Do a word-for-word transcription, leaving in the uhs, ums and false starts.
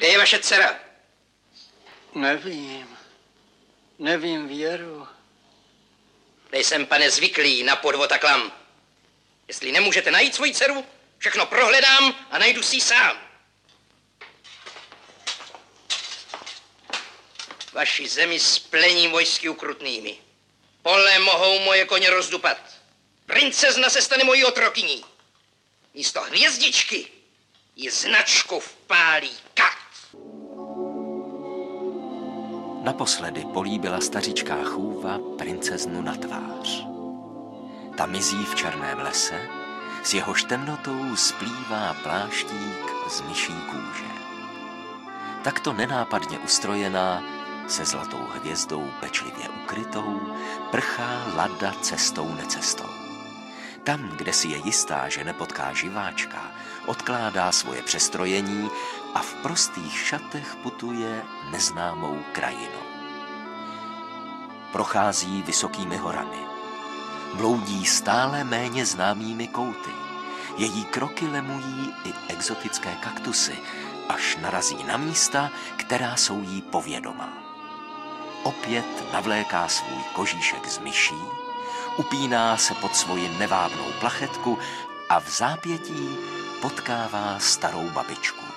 Kde je vaše dcera? Nevím. Nevím, Věru. Nejsem, pane, zvyklý na podvod a klam. Jestli nemůžete najít svoji dceru, všechno prohledám a najdu si ji sám. Vaši zemi splením vojsky ukrutnými. Pole mohou moje koně rozdupat. Princezna se stane mojí otrokyní. Místo hvězdičky ji značku vpálí kat. Naposledy políbila stařičká chůva princeznu na tvář. Ta mizí v černém lese, s jehož temnotou splývá pláštík z myší kůže. Takto nenápadně ustrojená, se zlatou hvězdou pečlivě ukrytou, prchá Lada cestou necestou. Tam, kde si je jistá, že nepotká živáčka, odkládá svoje přestrojení a v prostých šatech putuje neznámou krajinou. Prochází vysokými horami. Bloudí stále méně známými kouty. Její kroky lemují i exotické kaktusy, až narazí na místa, která jsou jí povědomá. Opět navléká svůj kožíšek z myší, upíná se pod svoji nevábnou plachetku a v zápětí potkává starou babičku.